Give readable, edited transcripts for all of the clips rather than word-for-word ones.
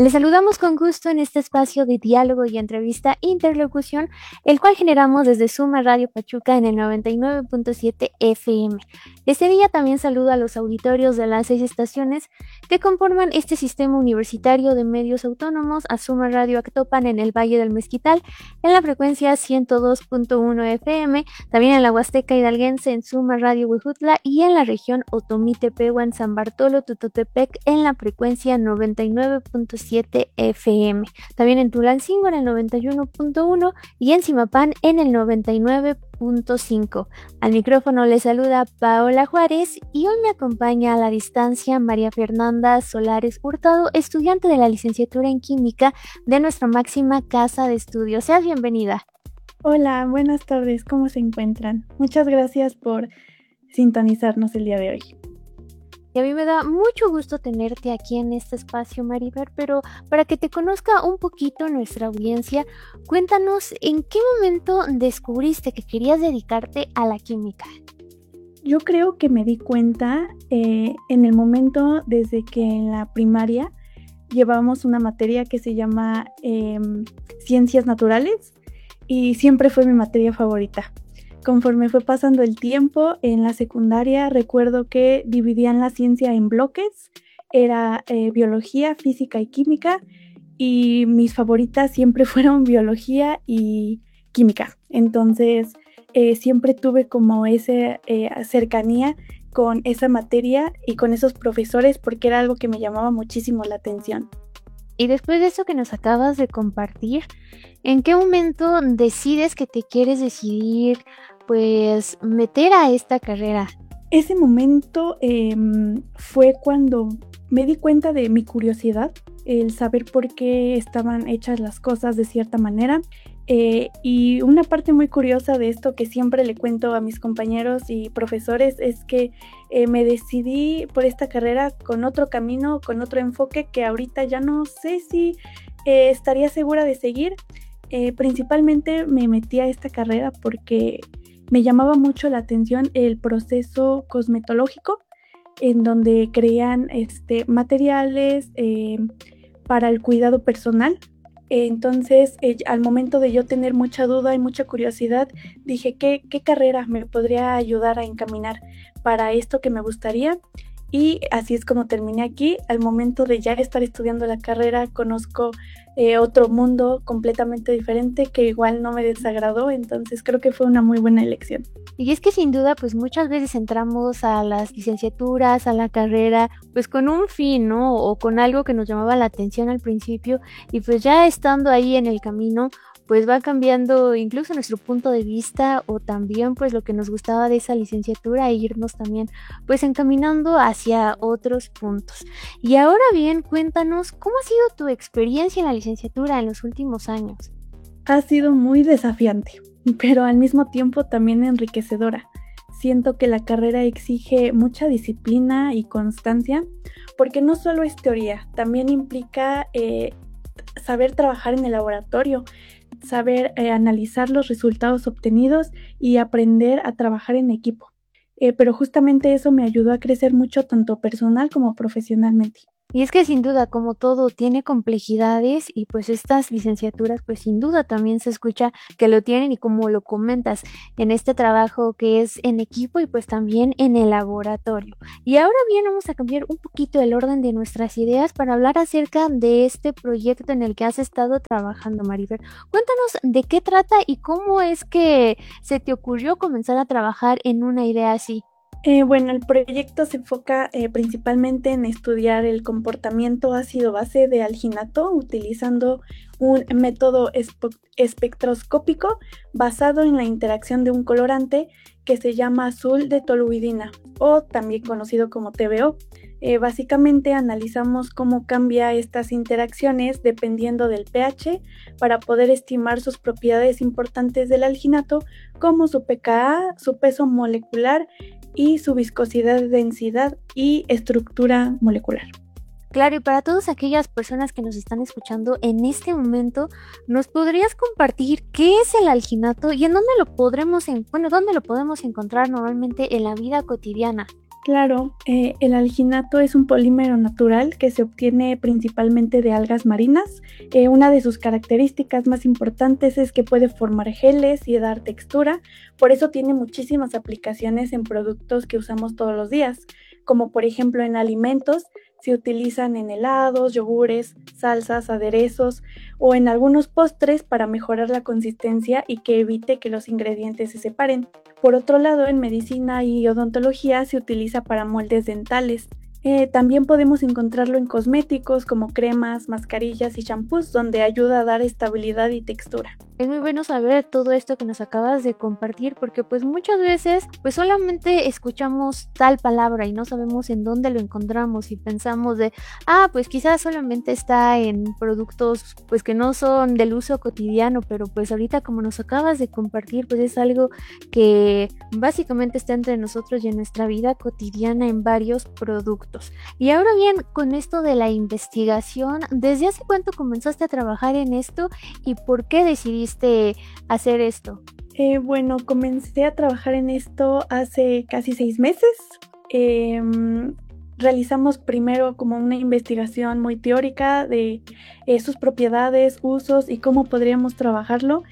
Les saludamos con gusto en este espacio de diálogo y entrevista interlocución, el cual generamos desde Suma Radio Pachuca en el 99.7 FM. Este día también saludo a los auditorios de las 6 estaciones que conforman este sistema universitario de medios autónomos, a Suma Radio Actopan en el Valle del Mezquital, en la frecuencia 102.1 FM, también en la Huasteca Hidalguense en Suma Radio Huejutla y en la región Otomí-Tepehua en San Bartolo, Tutotepec en la frecuencia 99.7 FM, también en Tulancingo en el 91.1 y en Zimapán en el 99.5. Al micrófono les saluda Paola Juárez y hoy me acompaña a la distancia María Fernanda Solares Hurtado, estudiante de la licenciatura en Química de nuestra máxima casa de estudios. Seas bienvenida. Hola, buenas tardes, ¿cómo se encuentran? Muchas gracias por sintonizarnos el día de hoy. Y a mí me da mucho gusto tenerte aquí en este espacio, Maribel, pero para que te conozca un poquito nuestra audiencia, cuéntanos en qué momento descubriste que querías dedicarte a la química. Yo creo que me di cuenta en el momento desde que en la primaria llevábamos una materia que se llama Ciencias Naturales y siempre fue mi materia favorita. Conforme fue pasando el tiempo, en la secundaria recuerdo que dividían la ciencia en bloques, era biología, física y química, y mis favoritas siempre fueron biología y química. Entonces siempre tuve como esa cercanía con esa materia y con esos profesores porque era algo que me llamaba muchísimo la atención. Y después de eso que nos acabas de compartir, ¿en qué momento decides que te quieres decidir pues meter a esta carrera? Ese momento fue cuando me di cuenta de mi curiosidad, el saber por qué estaban hechas las cosas de cierta manera. Y una parte muy curiosa de esto que siempre le cuento a mis compañeros y profesores es que me decidí por esta carrera con otro camino, con otro enfoque que ahorita ya no sé si estaría segura de seguir. Principalmente me metí a esta carrera porque me llamaba mucho la atención el proceso cosmetológico en donde crean materiales para el cuidado personal. Entonces, al momento de yo tener mucha duda y mucha curiosidad, dije, ¿qué carrera me podría ayudar a encaminar para esto que me gustaría? Y así es como terminé aquí. Al momento de ya estar estudiando la carrera, conozco otro mundo completamente diferente que igual no me desagradó, entonces creo que fue una muy buena elección. Y es que sin duda, pues muchas veces entramos a las licenciaturas, a la carrera, pues con un fin, ¿no? O con algo que nos llamaba la atención al principio y pues ya estando ahí en el camino, pues va cambiando incluso nuestro punto de vista o también pues lo que nos gustaba de esa licenciatura e irnos también pues encaminando hacia otros puntos. Y ahora bien, cuéntanos, ¿cómo ha sido tu experiencia en la licenciatura en los últimos años? Ha sido muy desafiante, pero al mismo tiempo también enriquecedora. Siento que la carrera exige mucha disciplina y constancia, porque no solo es teoría, también implica saber trabajar en el laboratorio, saber analizar los resultados obtenidos y aprender a trabajar en equipo. Pero justamente eso me ayudó a crecer mucho tanto personal como profesionalmente. Y es que sin duda, como todo, tiene complejidades y pues estas licenciaturas pues sin duda también se escucha que lo tienen y como lo comentas en este trabajo que es en equipo y pues también en el laboratorio. Y ahora bien vamos a cambiar un poquito el orden de nuestras ideas para hablar acerca de este proyecto en el que has estado trabajando, Maribel. Cuéntanos de qué trata y cómo es que se te ocurrió comenzar a trabajar en una idea así. Bueno, el proyecto se enfoca principalmente en estudiar el comportamiento ácido-base de alginato utilizando un método espectroscópico basado en la interacción de un colorante que se llama azul de toluidina o también conocido como TBO. Básicamente analizamos cómo cambia estas interacciones dependiendo del pH para poder estimar sus propiedades importantes del alginato como su pKa, su peso molecular y su viscosidad, densidad y estructura molecular. Claro, y para todas aquellas personas que nos están escuchando en este momento, ¿nos podrías compartir qué es el alginato y en dónde lo podemos encontrar normalmente en la vida cotidiana? Claro, el alginato es un polímero natural que se obtiene principalmente de algas marinas. Una de sus características más importantes es que puede formar geles y dar textura. Por eso tiene muchísimas aplicaciones en productos que usamos todos los días, como por ejemplo en alimentos. Se utilizan en helados, yogures, salsas, aderezos o en algunos postres para mejorar la consistencia y que evite que los ingredientes se separen. Por otro lado, en medicina y odontología se utiliza para moldes dentales. También podemos encontrarlo en cosméticos como cremas, mascarillas y champús, donde ayuda a dar estabilidad y textura. Es muy bueno saber todo esto que nos acabas de compartir porque pues muchas veces pues solamente escuchamos tal palabra y no sabemos en dónde lo encontramos y pensamos de, pues quizás solamente está en productos pues que no son del uso cotidiano, pero pues ahorita como nos acabas de compartir pues es algo que básicamente está entre nosotros y en nuestra vida cotidiana en varios productos. Y ahora bien, con esto de la investigación, ¿desde hace cuánto comenzaste a trabajar en esto y por qué decidiste hacer esto? Bueno, comencé a trabajar en esto hace casi 6 meses. Realizamos primero como una investigación muy teórica de sus propiedades, usos y cómo podríamos trabajarlo.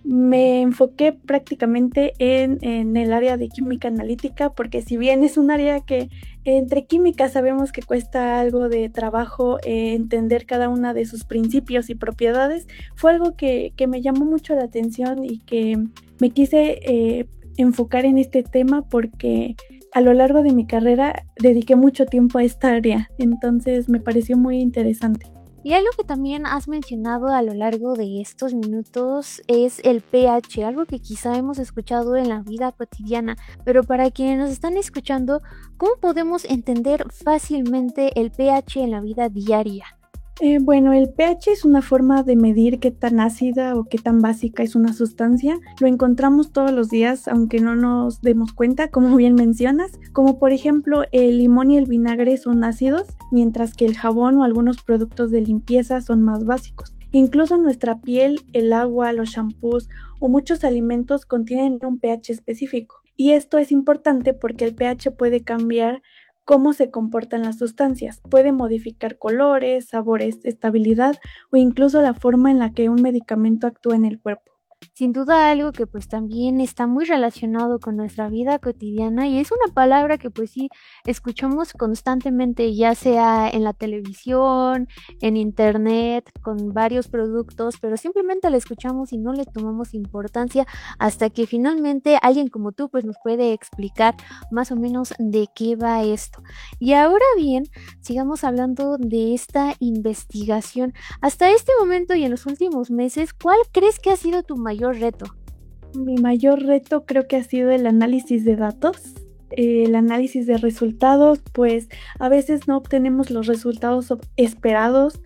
Me enfoqué prácticamente en el área de química analítica, porque si bien es un área que entre química sabemos que cuesta algo de trabajo entender cada una de sus principios y propiedades, fue algo que me llamó mucho la atención y que me quise enfocar en este tema porque a lo largo de mi carrera dediqué mucho tiempo a esta área, entonces me pareció muy interesante. Y algo que también has mencionado a lo largo de estos minutos es el pH, algo que quizá hemos escuchado en la vida cotidiana, pero para quienes nos están escuchando, ¿cómo podemos entender fácilmente el pH en la vida diaria? Bueno, el pH es una forma de medir qué tan ácida o qué tan básica es una sustancia. Lo encontramos todos los días, aunque no nos demos cuenta, como bien mencionas, como por ejemplo el limón y el vinagre son ácidos, mientras que el jabón o algunos productos de limpieza son más básicos. Incluso nuestra piel, el agua, los shampoos o muchos alimentos contienen un pH específico. Y esto es importante porque el pH puede cambiar cómo se comportan las sustancias. Puede modificar colores, sabores, estabilidad o incluso la forma en la que un medicamento actúa en el cuerpo. Sin duda algo que pues también está muy relacionado con nuestra vida cotidiana y es una palabra que pues sí escuchamos constantemente, ya sea en la televisión, en internet, con varios productos, pero simplemente la escuchamos y no le tomamos importancia hasta que finalmente alguien como tú pues nos puede explicar más o menos de qué va esto. Y ahora bien, sigamos hablando de esta investigación. Hasta este momento y en los últimos meses, ¿cuál crees que ha sido tu mayor reto? Mi mayor reto creo que ha sido el análisis de datos, el análisis de resultados, pues a veces no obtenemos los resultados esperados,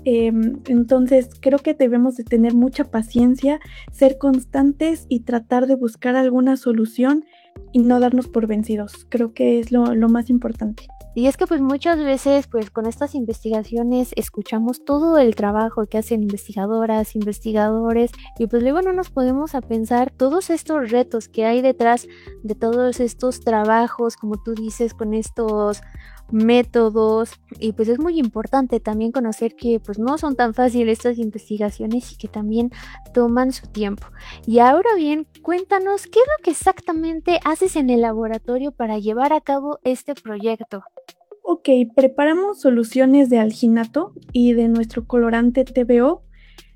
entonces creo que debemos de tener mucha paciencia, ser constantes y tratar de buscar alguna solución y no darnos por vencidos. Creo que es lo más importante. Y es que pues muchas veces pues con estas investigaciones escuchamos todo el trabajo que hacen investigadoras, investigadores y pues luego no nos podemos a pensar todos estos retos que hay detrás de todos estos trabajos, como tú dices, con estos métodos y pues es muy importante también conocer que pues no son tan fáciles estas investigaciones y que también toman su tiempo. Y ahora bien, cuéntanos qué es lo que exactamente haces en el laboratorio para llevar a cabo este proyecto. Ok, preparamos soluciones de alginato y de nuestro colorante TBO.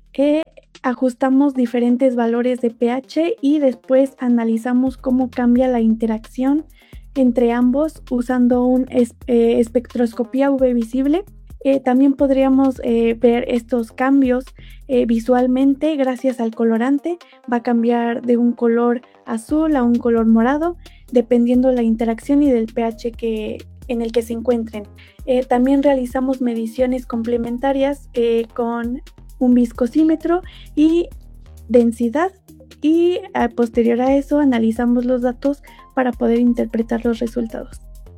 Ajustamos diferentes valores de pH y después analizamos cómo cambia la interacción entre ambos usando una espectroscopía UV visible. También podríamos ver estos cambios visualmente gracias al colorante. Va a cambiar de un color azul a un color morado, dependiendo la interacción y del pH en el que se encuentren. También realizamos mediciones complementarias con un viscosímetro y densidad y posterior a eso analizamos los datos para poder interpretar los resultados.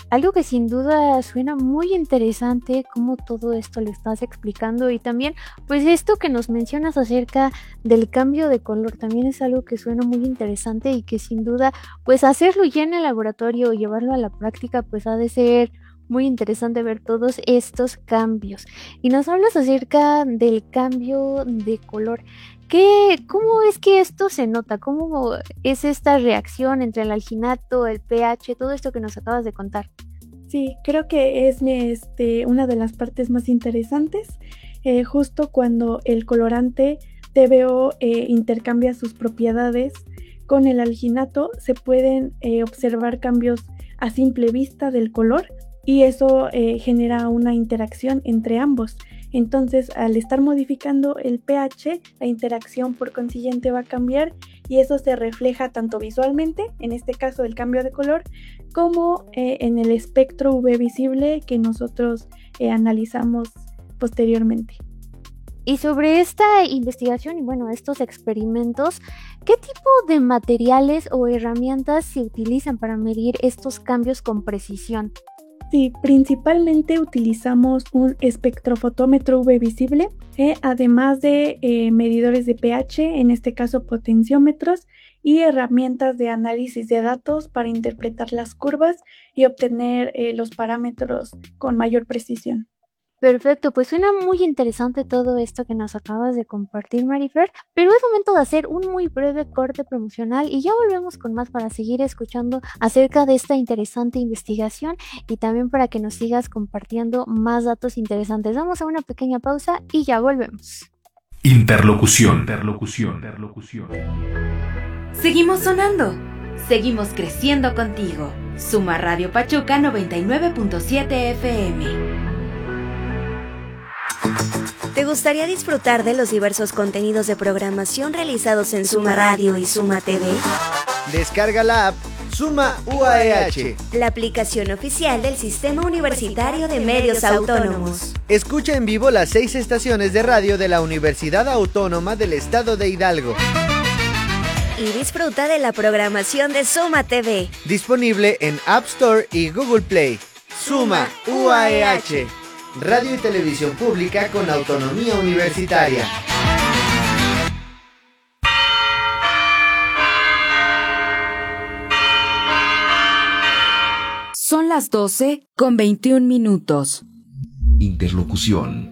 Algo que sin duda suena muy interesante, como todo esto lo estás explicando, y también pues esto que nos mencionas acerca del cambio de color también es algo que suena muy interesante y que sin duda pues hacerlo ya en el laboratorio o llevarlo a la práctica pues ha de ser muy interesante ver todos estos cambios. Y nos hablas acerca del cambio de color. ¿Cómo es que esto se nota? ¿Cómo es esta reacción entre el alginato, el pH, todo esto que nos acabas de contar? Sí, creo que es una de las partes más interesantes, justo cuando el colorante TBO intercambia sus propiedades con el alginato, se pueden observar cambios a simple vista del color y eso genera una interacción entre ambos. Entonces, al estar modificando el pH, la interacción por consiguiente va a cambiar y eso se refleja tanto visualmente, en este caso el cambio de color, como en el espectro UV visible que nosotros analizamos posteriormente. Y sobre esta investigación y bueno, estos experimentos, ¿qué tipo de materiales o herramientas se utilizan para medir estos cambios con precisión? Sí, principalmente utilizamos un espectrofotómetro UV visible, además de medidores de pH, en este caso potenciómetros, y herramientas de análisis de datos para interpretar las curvas y obtener los parámetros con mayor precisión. Perfecto, pues suena muy interesante todo esto que nos acabas de compartir, Marifer, pero es momento de hacer un muy breve corte promocional y ya volvemos con más para seguir escuchando acerca de esta interesante investigación y también para que nos sigas compartiendo más datos interesantes. Vamos a una pequeña pausa y ya volvemos. Interlocución. Seguimos sonando. Seguimos creciendo contigo. Suma Radio Pachuca 99.7 FM. ¿Te gustaría disfrutar de los diversos contenidos de programación realizados en Suma Radio y Suma TV? Descarga la app Suma UAEH, la aplicación oficial del Sistema Universitario de Medios Autónomos. Escucha en vivo las 6 estaciones de radio de la Universidad Autónoma del Estado de Hidalgo. Y disfruta de la programación de Suma TV. Disponible en App Store y Google Play. Suma UAEH. Radio y televisión pública con autonomía universitaria. Son las 12:21. Interlocución.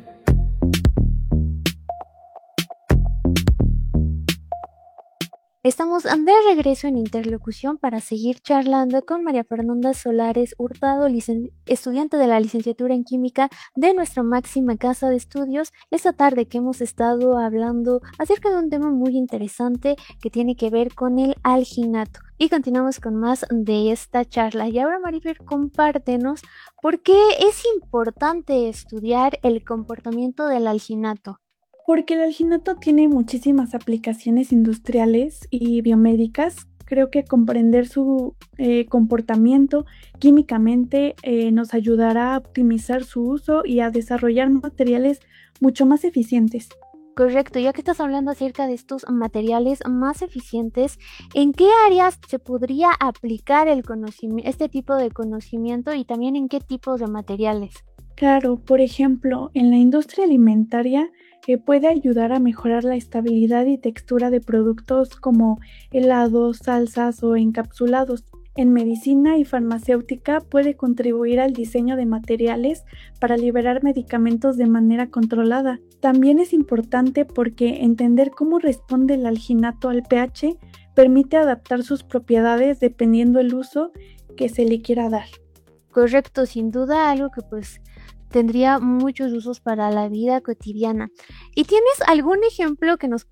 Estamos de regreso en Interlocución para seguir charlando con María Fernanda Solares Hurtado, estudiante de la licenciatura en Química de nuestra máxima casa de estudios. Esta tarde que hemos estado hablando acerca de un tema muy interesante que tiene que ver con el alginato. Y continuamos con más de esta charla. Y ahora, Marifer, compártenos por qué es importante estudiar el comportamiento del alginato. Porque el alginato tiene muchísimas aplicaciones industriales y biomédicas. Creo que comprender su comportamiento químicamente nos ayudará a optimizar su uso y a desarrollar materiales mucho más eficientes. Correcto, ya que estás hablando acerca de estos materiales más eficientes, ¿en qué áreas se podría aplicar este tipo de conocimiento y también en qué tipos de materiales? Claro, por ejemplo, en la industria alimentaria puede ayudar a mejorar la estabilidad y textura de productos como helados, salsas o encapsulados. En medicina y farmacéutica puede contribuir al diseño de materiales para liberar medicamentos de manera controlada. También es importante porque entender cómo responde el alginato al pH permite adaptar sus propiedades dependiendo del uso que se le quiera dar. Correcto, sin duda algo que tendría muchos usos para la vida cotidiana. ¿Y tienes algún ejemplo que nos